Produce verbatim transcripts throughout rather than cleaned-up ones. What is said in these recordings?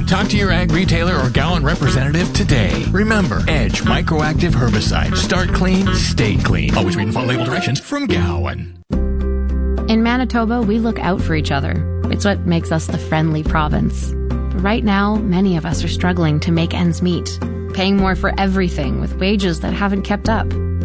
Talk to your ag retailer or Gowan representative today. Remember, Edge Microactive Herbicide. Start clean, stay clean. Always read and follow label directions from Gowan. In Manitoba, we look out for each other. It's what makes us the friendly province. But right now, many of us are struggling to make ends meet, paying more for everything with wages that haven't kept up.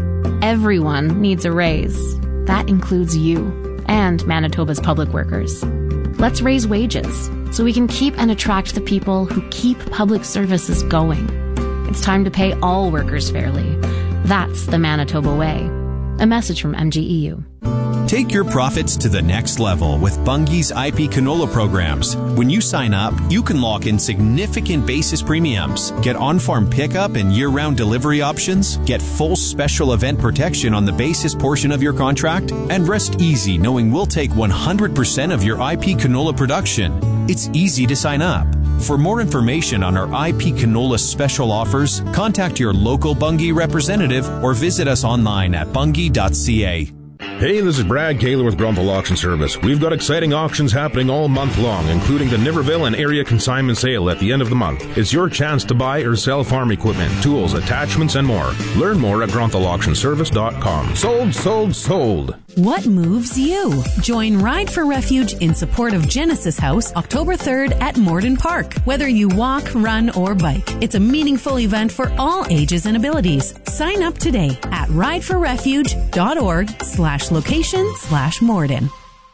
Everyone needs a raise. That includes you and Manitoba's public workers. Let's raise wages so we can keep and attract the people who keep public services going. It's time to pay all workers fairly. That's the Manitoba way. A message from M G E U. Take your profits to the next level with Bunge's I P canola programs. When you sign up, you can lock in significant basis premiums, get on-farm pickup and year-round delivery options, get full special event protection on the basis portion of your contract, and rest easy knowing we'll take one hundred percent of your I P canola production. It's easy to sign up. For more information on our I P canola special offers, contact your local Bunge representative or visit us online at bunge dot c a. Hey, this is Brad Kaler with Grunthal Auction Service. We've got exciting auctions happening all month long, including the Niverville and area consignment sale at the end of the month. It's your chance to buy or sell farm equipment, tools, attachments, and more. Learn more at grunthal auction service dot com. Sold, sold, sold. What moves you? Join Ride for Refuge in support of Genesis House October third at Morden Park. Whether you walk, run, or bike, it's a meaningful event for all ages and abilities. Sign up today at ride for refuge dot org slash location slash Morden.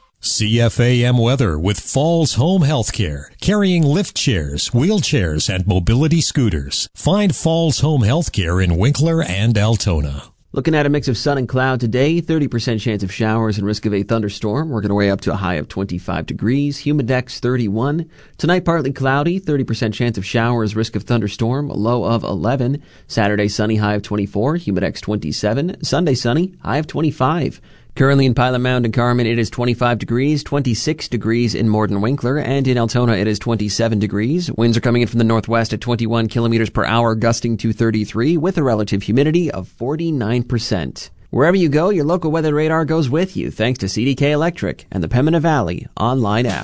C F A M weather with Falls Home Healthcare, carrying lift chairs, wheelchairs, and mobility scooters. Find Falls Home Healthcare in Winkler and Altona. Looking at a mix of sun and cloud today, thirty percent chance of showers and risk of a thunderstorm. Working our way up to a high of twenty-five degrees. Humidex thirty-one. Tonight partly cloudy, thirty percent chance of showers, risk of thunderstorm, a low of eleven. Saturday sunny, high of twenty-four. Humidex twenty-seven. Sunday sunny, high of twenty-five. Currently in Pilot Mound and Carmen, it is twenty-five degrees, twenty-six degrees in Morden Winkler, and in Altona it is twenty-seven degrees. Winds are coming in from the northwest at twenty-one kilometers per hour, gusting to thirty-three, with a relative humidity of forty-nine percent. Wherever you go, your local weather radar goes with you, thanks to C D K Electric and the Pembina Valley online app.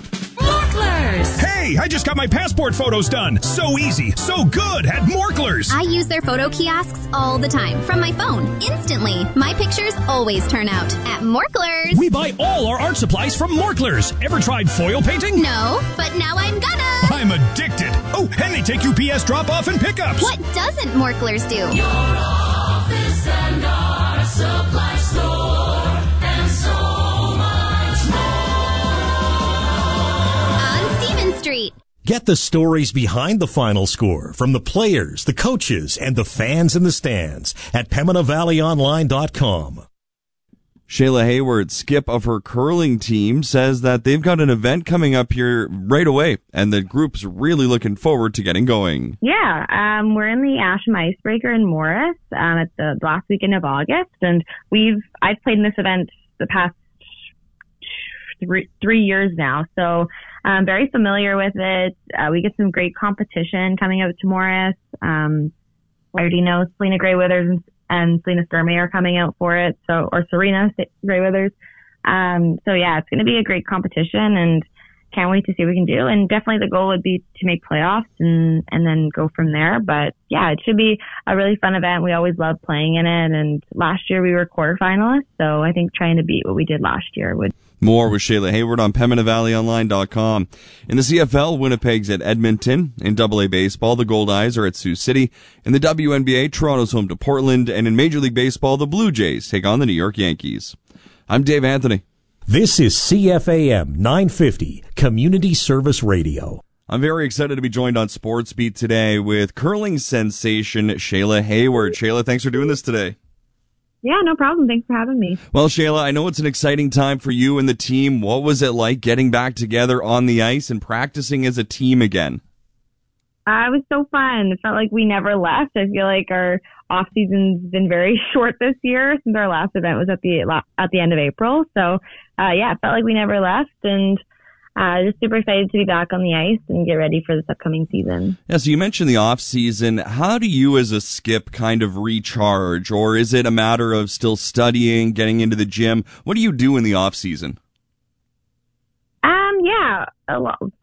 Hey, I just got my passport photos done. So easy, so good at Morklers. I use their photo kiosks all the time from my phone, instantly. My pictures always turn out at Morklers. We buy all our art supplies from Morklers. Ever tried foil painting? No, but now I'm gonna. I'm addicted. Oh, and they take U P S drop-off and pickups. What doesn't Morklers do? Your office and our supply store and so much more. On Stephen Street. Get the stories behind the final score from the players, the coaches, and the fans in the stands at Pembina Valley Online dot com. Shayla Hayward, skip of her curling team, says that they've got an event coming up here right away, and the group's really looking forward to getting going. Yeah, um, we're in the Asham Icebreaker in Morris um, at the last weekend of August, and we've I've played in this event the past three, three years now, so I'm very familiar with it. Uh, we get some great competition coming up to Morris. Um, I already know Selena Gray Withers and, and Selena Skirmay are coming out for it, so or Serena Gray Withers. Um, so yeah, it's going to be a great competition, and can't wait to see what we can do. And definitely the goal would be to make playoffs and and then go from there. But yeah, it should be a really fun event. We always love playing in it, and last year we were quarterfinalists, so I think trying to beat what we did last year would. More with Shayla Hayward on Pembina Valley Online dot com. In the C F L, Winnipeg's at Edmonton. In double A Baseball, the Gold Eyes are at Sioux City. In the W N B A, Toronto's home to Portland. And in Major League Baseball, the Blue Jays take on the New York Yankees. I'm Dave Anthony. This is C F A M nine fifty, Community Service Radio. I'm very excited to be joined on Sports Beat today with curling sensation Shayla Hayward. Shayla, thanks for doing this today. Yeah, no problem. Thanks for having me. Well, Shayla, I know it's an exciting time for you and the team. What was it like getting back together on the ice and practicing as a team again? Uh, it was so fun. It felt like we never left. I feel like our off season's been very short this year since our last event was at the at the end of April. So, uh, yeah, it felt like we never left, and uh, just super excited to be back on the ice and get ready for this upcoming season. Yeah, so you mentioned the off season. How do you as a skip kind of recharge, or is it a matter of still studying, getting into the gym? What do you do in the off season? Um, yeah, a lot.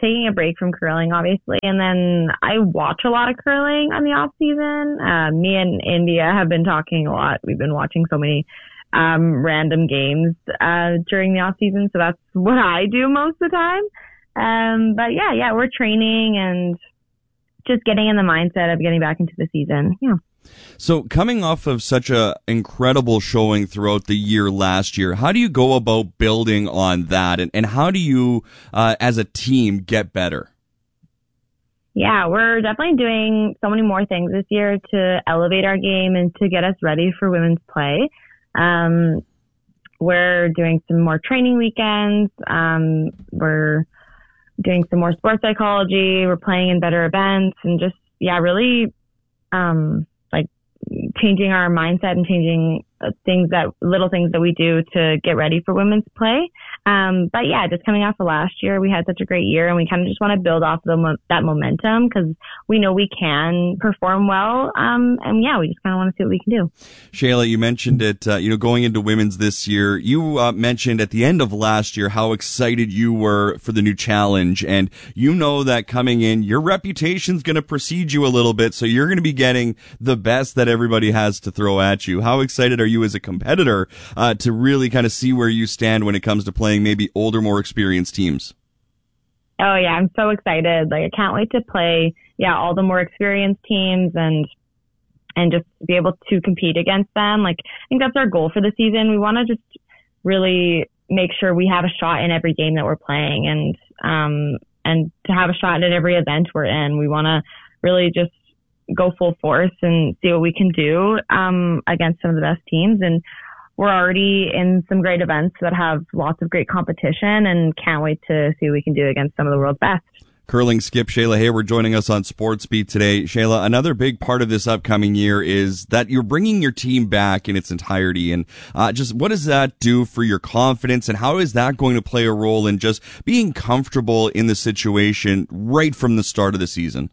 taking a break from curling, obviously, and then I watch a lot of curling on the off season. Uh, me and India have been talking a lot. We've been watching so many um, random games uh, during the off season, so that's what I do most of the time. Um, but yeah, yeah, we're training and just getting in the mindset of getting back into the season. Yeah. So coming off of such a incredible showing throughout the year last year, how do you go about building on that? And, and how do you, uh, as a team, get better? Yeah, we're definitely doing so many more things this year to elevate our game and to get us ready for women's play. Um, we're doing some more training weekends. Um, we're doing some more sports psychology. We're playing in better events and just, yeah, really, um, like changing our mindset and changing things that, little things that we do to get ready for women's play. Um, but yeah, just coming off of last year, we had such a great year and we kind of just want to build off the mo- that momentum because we know we can perform well. Um, and yeah, we just kind of want to see what we can do. Shayla, you mentioned it, uh, you know, going into women's this year, you uh, mentioned at the end of last year how excited you were for the new challenge. And you know that coming in, your reputation's going to precede you a little bit. So you're going to be getting the best that everybody has to throw at you. How excited are you as a competitor uh, to really kind of see where you stand when it comes to playing maybe older, more experienced teams? Oh yeah, I'm so excited. Like I can't wait to play, yeah, all the more experienced teams and and just be able to compete against them. Like I think that's our goal for the season. We want to just really make sure we have a shot in every game that we're playing and um and to have a shot at every event we're in. We want to really just go full force and see what we can do um against some of the best teams. And we're already in some great events that have lots of great competition and can't wait to see what we can do against some of the world's best. Curling skip Shayla Hayward joining us on Sports Beat today. Shayla, another big part of this upcoming year is that you're bringing your team back in its entirety. And uh, just what does that do for your confidence and how is that going to play a role in just being comfortable in the situation right from the start of the season?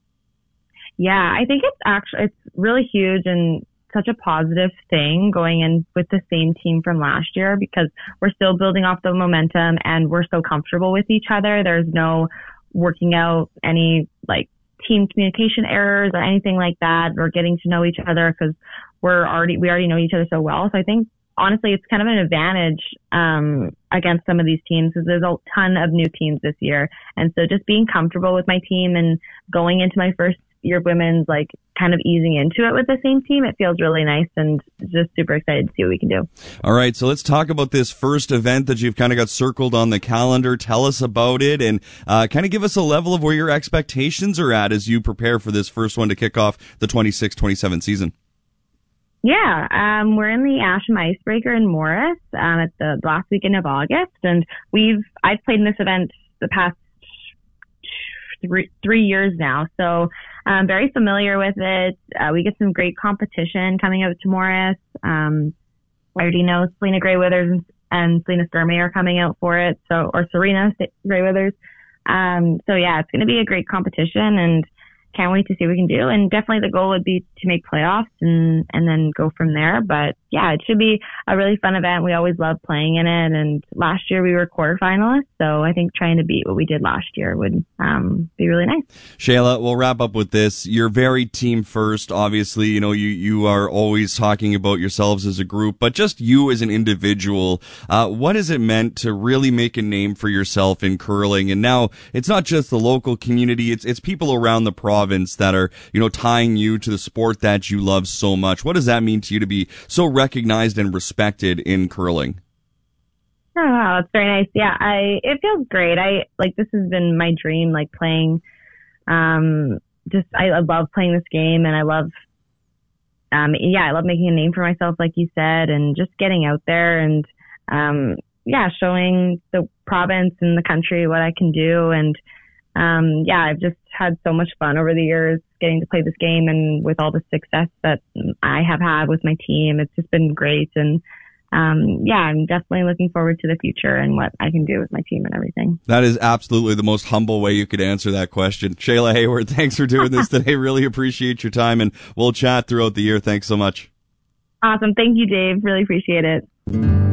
Yeah, I think it's actually, it's really huge and such a positive thing going in with the same team from last year because we're still building off the momentum and we're so comfortable with each other. There's no working out any like team communication errors or anything like that or getting to know each other because we're already, we already know each other so well. So I think honestly, it's kind of an advantage, um, against some of these teams because there's a ton of new teams this year. And so just being comfortable with my team and going into my first year of women's, like kind of easing into it with the same team, it feels really nice and just super excited to see what we can do. All right, so let's talk about this first event that you've kind of got circled on the calendar. Tell us about it and uh, kind of give us a level of where your expectations are at as you prepare for this first one to kick off the twenty-six twenty-seven season. Yeah, um, we're in the Asham Icebreaker in Morris um, at the last weekend of August, and we've I've played in this event the past three, three years now, so I'm very familiar with it. Uh, we get some great competition coming out to Morris. Um, I already know Selena Gray Withers and, and Selena Sturmey are coming out for it, so or Serena Gray Withers. Um, so yeah, it's going to be a great competition, and can't wait to see what we can do. And definitely the goal would be to make playoffs and, and then go from there. But yeah, it should be a really fun event. We always love playing in it. And last year we were quarterfinalists. So I think trying to beat what we did last year would um, be really nice. Shayla, we'll wrap up with this. You're very team first. Obviously, you know, you, you are always talking about yourselves as a group, but just you as an individual. Uh, what has it meant to really make a name for yourself in curling? And now it's not just the local community. It's, it's people around the province that are, you know, tying you to the sport that you love so much. What does that mean to you to be so recognized and respected in curling? Oh, wow, that's very nice. Yeah, I it feels great. I like this has been my dream, like playing. Um, just I, I love playing this game, and I love, um, yeah, I love making a name for myself, like you said, and just getting out there and, um, yeah, showing the province and the country what I can do. And um, yeah, I've just had so much fun over the years getting to play this game, and with all the success that I have had with my team, it's just been great. And um, yeah, I'm definitely looking forward to the future and what I can do with my team and everything. That is absolutely the most humble way you could answer that question. Shayla Hayward, thanks for doing this today. Really appreciate your time, and we'll chat throughout the year. Thanks so much. Awesome. Thank you, Dave. Really appreciate it.